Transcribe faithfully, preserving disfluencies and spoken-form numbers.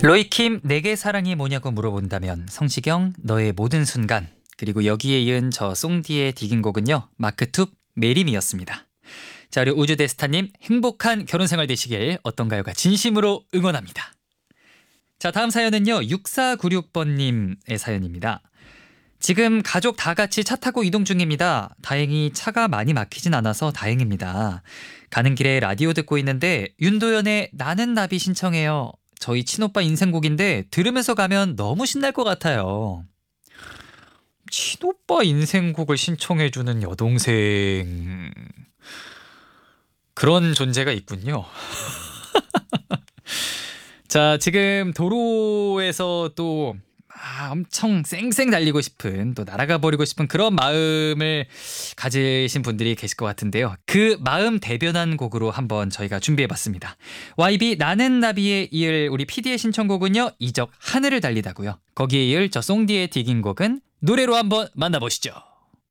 로이킴 내게 사랑이 뭐냐고 물어본다면 성시경 너의 모든 순간, 그리고 여기에 이은 저 송디의 디깅곡은요 마크툭 메리미였습니다. 자, 우리 우주대스타님 행복한 결혼생활 되시길 어떤가요가 진심으로 응원합니다. 자, 다음 사연은요 육사구육 번님의 사연입니다. 지금 가족 다 같이 차 타고 이동 중입니다. 다행히 차가 많이 막히진 않아서 다행입니다. 가는 길에 라디오 듣고 있는데 윤도현의 나는 나비 신청해요. 저희 친오빠 인생곡인데 들으면서 가면 너무 신날 것 같아요. 친오빠 인생곡을 신청해주는 여동생, 그런 존재가 있군요. 자, 지금 도로에서 또 아, 엄청 쌩쌩 달리고 싶은, 또 날아가 버리고 싶은 그런 마음을 가지신 분들이 계실 것 같은데요. 그 마음 대변한 곡으로 한번 저희가 준비해봤습니다. 와이비 나는 나비에 이을 우리 피디의 신청곡은요 이적 하늘을 달리다고요. 거기에 이을 저 송디의 디깅곡은 노래로 한번 만나보시죠.